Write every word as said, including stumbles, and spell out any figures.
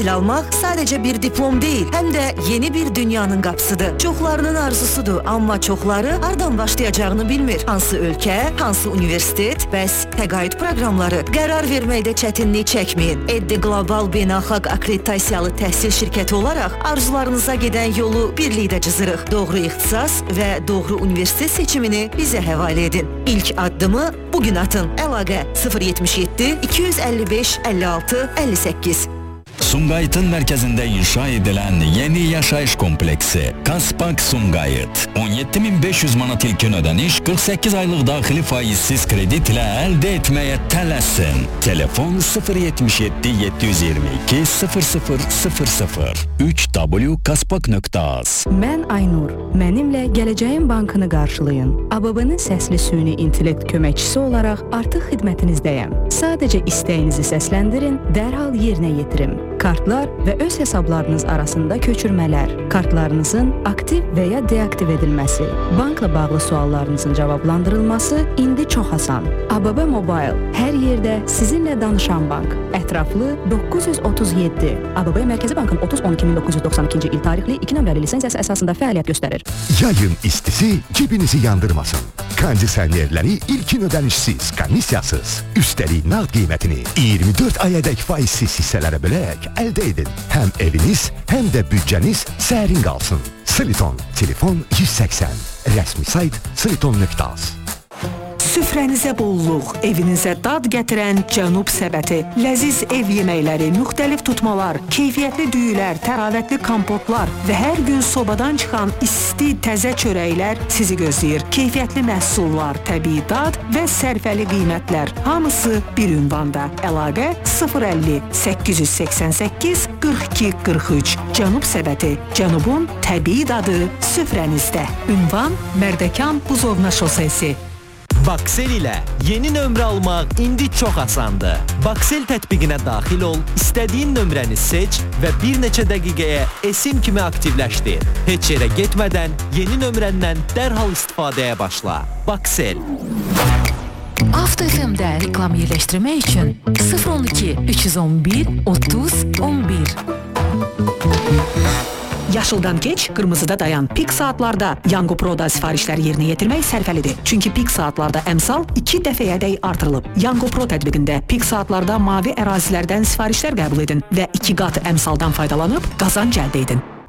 Almaq sadece bir diplom değil, hem de yeni bir dünyanın qapısıdır. Çoxlarının arzusudur, amma çoxları hardan başlayacağını bilmir. Hansı ölkə, hansı universitet, bəs təqaüd proqramları. Qərar verməkdə çətinlik çəkməyin. Eddi Global Beynəlxalq Akkreditasiyalı təhsil şirkəti olaraq arzularınıza gedən yolu birlikdə cızırıq. Doğru ixtisas və doğru universitet seçimini bizə həvalə edin. İlk addımı bugün atın. Əlaqə sıfır yetmiş yeddi iki yüz əlli beş əlli altı əlli səkkiz. Sumqayıtın mərkəzində inşa edilən yeni yaşayış kompleksi Kaspak Sumqayıt. on yeddi min beş yüz manat ilkin ödəniş, qırx səkkiz aylıq daxili faizsiz kredit ilə əldə etməyə tələsin. Telefon sıfır yetmiş yeddi yeddi yüz iyirmi iki sıfır sıfır sıfır sıfır üç w kaspak nöqtə az. Mən Aynur. Mənimlə Gələcəyin Bankını qarşılayın. A B B-nin səsli süni intellekt köməkçisi olaraq artıq xidmətinizdəyəm. Sadəcə istəyinizi səsləndirin, dərhal yerinə yetirim. Kartlar və öz hesablarınız arasında köçürmələr, kartlarınızın aktiv və ya deaktiv edilməsi, bankla bağlı suallarınızın cavablandırılması indi çox asan. A B B Mobile, hər yerdə sizinlə danışan bank. Ətraflı doqquz yüz otuz yeddi. A B B Mərkəzi Bankın otuz on iki min doqquz yüz doxsan ikinci il tarixli iki nömrəli lisensiyası əsasında fəaliyyət göstərir. Yayın istisi cibinizi yandırmasın. Kondisionerləri ilkin ödənişsiz, komissiyasız, üstəlik nağd qiymətini iyirmi dörd ayədək faizsiz hissələrə bölərək əldə edin. Həm eviniz, həm də büdcəniz sərin qalsın. Siliton, telefon yüz səksən. Rəsmi sayt siliton nöqtə az. Süfrənizə bolluq, evinizə dad gətirən Cənub səbəti, ləziz ev yeməkləri, müxtəlif tutmalar, keyfiyyətli düyülər, təravətli kompotlar və hər gün sobadan çıxan isti, təzə çörəklər sizi gözləyir. Keyfiyyətli məhsullar, təbii dad və sərfəli qiymətlər, hamısı bir ünvanda. Əlaqə sıfır əlli səkkiz yüz səksən səkkiz qırx iki qırx üç. Cənub səbəti, Cənubun təbii dadı süfrənizdə. Ünvan Mərdəkan Buzovna şosesi. Baksel ilə yeni nömrə almaq indi çox asandır. Baksel tətbiqinə daxil ol, istədiyin nömrəni seç və bir neçə dəqiqəyə esim kimi aktivləşdir. Heç yerə getmədən yeni nömrəndən dərhal istifadəyə başla. Baksel. Avto F M-də reklam yerləşdirmək üçün sıfır on iki üç yüz on bir otuz on bir. Yaşıldan geç, qırmızıda dayan. Pik saatlarda Yango Pro'da sifarişləri yerinə yetirmək sərfəlidir. Çünki pik saatlarda əmsal iki dəfəyədək artırılıb. Yango Pro tətbiqində pik saatlarda mavi ərazilərdən sifarişlər qəbul edin və iki qat əmsaldan faydalanıb qazanc əldə edin.